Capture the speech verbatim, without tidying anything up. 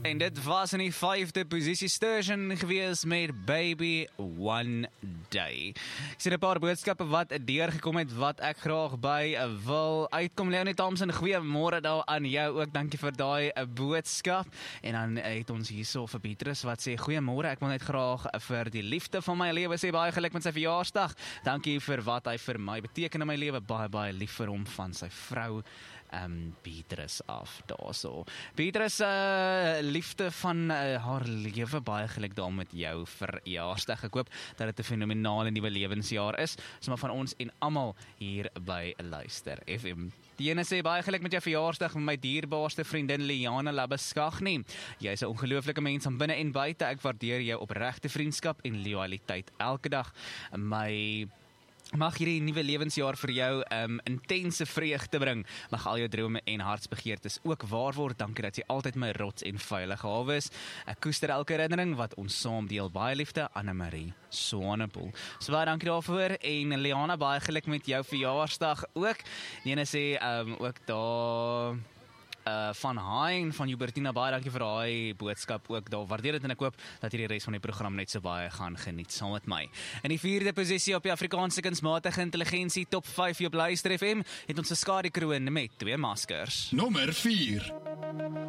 En dit was in die vyfde posisie Sturgeon gewees met Baby One Day. Ek sien 'n paar boodskappe wat deurgekom het wat ek graag by wil uitkom. Leonie Thompson, goeiemôre daar aan jou ook. Dankie vir daai boodskap. En dan het ons hierso vir Petrus wat sê goeiemôre. Ek wil net graag vir die liefde van my lewe sê baie geluk met sy verjaarsdag. Dankie vir wat hy vir my beteken in my lewe. Baie baie lief vir hom van sy vrou um, Petrus af daarso. Petrus uh, liefde van uh, haar lewe, baie geluk daar met jou verjaarsdag. Ek hoop dat dit 'n fenomenale nuwe lewensjaar is, sommer van ons en almal hier by Luister F M. Die ene sê baie geluk met jou verjaarsdag met my dierbaarste vriendin Liana Labeskagni. Jy is 'n ongelooflike mens van binne en buite. Ek waardeer jou opregte vriendskap en loyaliteit elke dag. My Mag hierdie nuwe lewensjaar vir jou um, intense vreugde bring. Mag al jou drome en hartsbegeertes ook waar word. Dankie dat jy altyd my rots en veilige hawe is. Ek koester elke herinnering wat ons saam deel. Baie liefde, Anne-Marie Swanepoel. So baie dankie daarvoor. En Liana, baie geluk met jou verjaarsdag ook. Die ene sê um, ook daar Uh, van Hein, van Hubertina, baie dankie vir daai boodskap ook daar. Waardeer dit en ek hoop dat jy die res van die program net so baie gaan geniet saam met my. In die vierde posisie op die Afrikaanse kunsmatige intelligensie top vyf op Luister F M het ons 'n skadekroon met twee maskers. Nommer vier.